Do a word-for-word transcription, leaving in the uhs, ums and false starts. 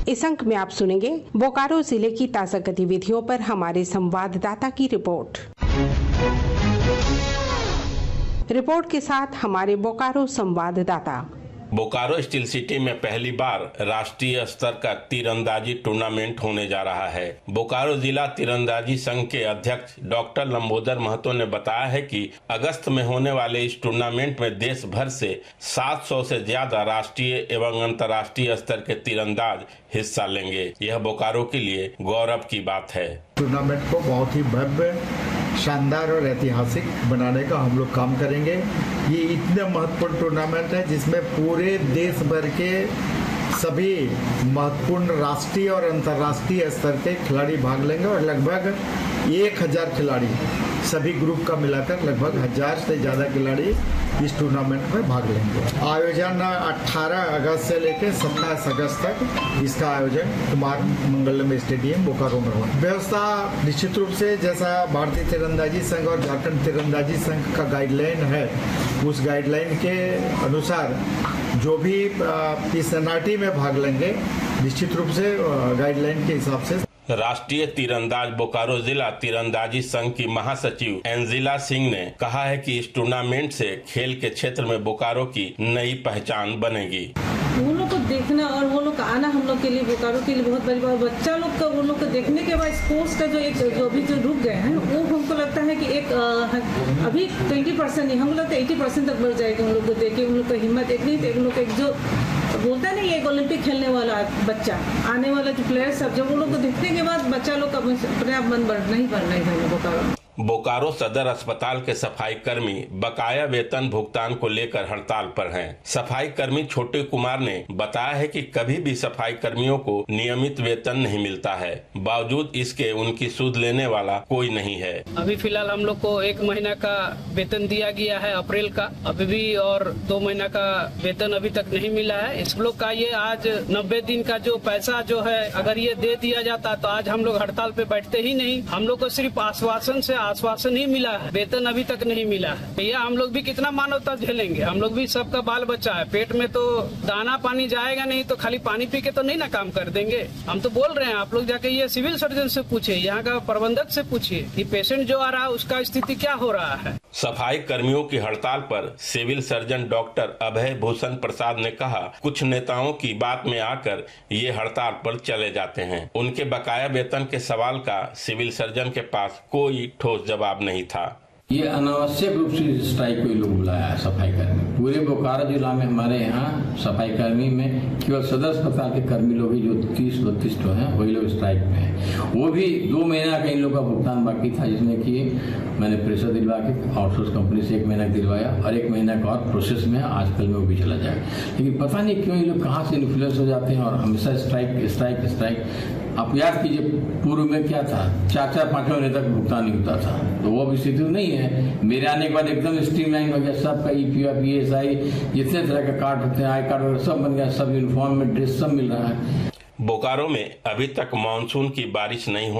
इस अंक में आप सुनेंगे बोकारो जिले की ताजा गतिविधियों पर हमारे संवाददाता की रिपोर्ट। रिपोर्ट के साथ हमारे बोकारो संवाददाता। बोकारो स्टील सिटी में पहली बार राष्ट्रीय स्तर का तीरंदाजी टूर्नामेंट होने जा रहा है। बोकारो जिला तीरंदाजी संघ के अध्यक्ष डॉक्टर लंबोदर महतो ने बताया है कि अगस्त में होने वाले इस टूर्नामेंट में देश भर से सात सौ से ज्यादा राष्ट्रीय एवं अंतर्राष्ट्रीय स्तर के तीरंदाज हिस्सा लेंगे। यह बोकारो के लिए गौरव की बात है। टूर्नामेंट को बहुत ही भव्य, शानदार और ऐतिहासिक बनाने का हम लोग काम करेंगे। ये इतने महत्वपूर्ण टूर्नामेंट है जिसमें पूरे देश भर के सभी महत्वपूर्ण राष्ट्रीय और अंतर्राष्ट्रीय स्तर के खिलाड़ी भाग लेंगे और लगभग एक हजार खिलाड़ी, सभी ग्रुप का मिलाकर लगभग हजार से ज़्यादा खिलाड़ी इस टूर्नामेंट में भाग लेंगे। आयोजन अठारह अगस्त से लेकर सत्ताईस अगस्त तक इसका आयोजन कुमार मंगलम स्टेडियम बोकारो में होगा। व्यवस्था निश्चित रूप से जैसा भारतीय तीरंदाजी संघ और झारखंड तीरंदाजी संघ का गाइडलाइन है, उस गाइडलाइन के अनुसार जो भी इस एनआरटी में भाग लेंगे निश्चित रूप से गाइडलाइन के हिसाब से। राष्ट्रीय तीरंदाज बोकारो जिला तीरंदाजी संघ की महासचिव एंजिला सिंह ने कहा है कि इस टूर्नामेंट से खेल के क्षेत्र में बोकारो की नई पहचान बनेगी। वो लोग को देखना और वो लोग का आना हम लोग के लिए, बोकारो के लिए बहुत बड़ी बात। बच्चा लोग का वो लोग को देखने के बाद स्पोर्ट्स का जो एक जो अभी जो रुक गए हैं वो हमको लगता है कि एक आ, अभी ट्वेंटी परसेंट नहीं, हमको लगता है एटी परसेंट तक बढ़ जाएगा। उन लोग को देखे उन लोग को हिम्मत एक नहीं, उन लोग को एक जो बोलता है ना, एक ओलंपिक खेलने वाला बच्चा, आने वाला जो प्लेयर सब, जब वो लोग को देखने के बाद बच्चा लोग का अपने आप मन बढ़ना ही बढ़ना ही है। बोकारो बोकारो सदर अस्पताल के सफाई कर्मी बकाया वेतन भुगतान को लेकर हड़ताल पर हैं। सफाई कर्मी छोटे कुमार ने बताया है कि कभी भी सफाई कर्मियों को नियमित वेतन नहीं मिलता है, बावजूद इसके उनकी सूद लेने वाला कोई नहीं है। अभी फिलहाल हम लोग को एक महीना का वेतन दिया गया है अप्रैल का, अभी भी, और दो महीना का वेतन अभी तक नहीं मिला है। इस लोग का ये आज नब्बे दिन का जो पैसा जो है, अगर ये दे दिया जाता तो आज हम लोग हड़ताल पे बैठते ही नहीं। हम लोग को सिर्फ आश्वासन से आश्वासन ही मिला है, वेतन अभी तक नहीं मिला है। भैया हम लोग भी कितना मानवता झेलेंगे, हम लोग भी सबका बाल बच्चा है, पेट में तो दाना पानी जाएगा नहीं, तो खाली पानी पी के तो नहीं ना काम कर देंगे। हम तो बोल रहे हैं, आप लोग जाके ये सिविल सर्जन से पूछिए, यहाँ का प्रबंधक से पूछिए कि पेशेंट जो आ रहा है उसका स्थिति क्या हो रहा है। सफाई कर्मियों की हड़ताल पर सिविल सर्जन डॉक्टर अभय भूषण प्रसाद ने कहा, कुछ नेताओं की बात में आकर ये हड़ताल पर चले जाते हैं। उनके बकाया वेतन के सवाल का सिविल सर्जन के पास कोई ठोस जवाब नहीं था। ये अनावश्यक रूप से स्ट्राइक को लोग बुलाया है सफाई कर्मी। पूरे बोकारो जिला में हमारे यहाँ सफाई कर्मी में केवल सदर अस्पताल के कर्मी लोग ही जो तीस बत्तीस तो हैं, वही लोग स्ट्राइक में हैं। वो भी दो महीना का इन लोग का भुगतान बाकी था, जिसमें कि मैंने प्रेशर दिलवा के आउटसोर्स कंपनी से एक महीना दिलवाया और एक महीना का और प्रोसेस में आजकल में वो भी चला जाएगा। लेकिन पता नहीं क्यों ये लोग कहाँ से इन्फ्लुएंस हो जाते हैं और हमेशा स्ट्राइक स्ट्राइक स्ट्राइक। आप याद कीजिए पूर्व में क्या था, चार चार पांच महीने तक भुगतान नहीं होता था, तो वो अब स्थिति नहीं है। मेरे आने के बाद एकदम स्ट्रीमलाइन हो गया, सबका E P F, E S I, जितने तरह का कार्ड होते हैं, आई कार्ड वगैरह सब बन गया, सब यूनिफॉर्म में ड्रेस सब मिल रहा है। बोकारो में अभी तक मानसून की बारिश नहीं